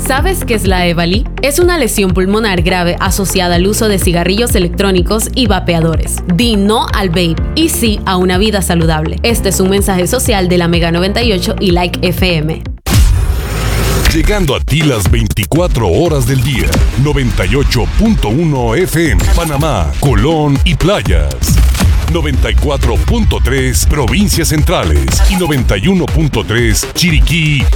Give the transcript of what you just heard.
¿Sabes qué es la EVALI? Es una lesión pulmonar grave asociada al uso de cigarrillos electrónicos y vapeadores. Di no al vape y sí a una vida saludable. Este es un mensaje social de la Mega 98 y Like FM. Llegando a ti las 24 horas del día. 98.1 FM, Panamá, Colón y Playas. 94.3 Provincias Centrales y 91.3 Chiriquí,